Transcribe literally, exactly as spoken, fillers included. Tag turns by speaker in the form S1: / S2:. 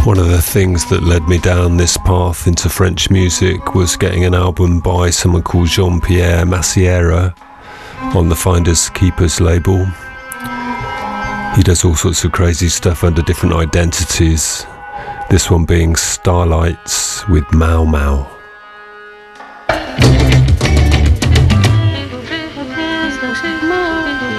S1: One of the things that led me down this path into French music was getting an album by someone called Jean-Pierre Massiera on the Finders Keepers label. He does all sorts of crazy stuff under different identities, this one being Starlights with Mau Mau.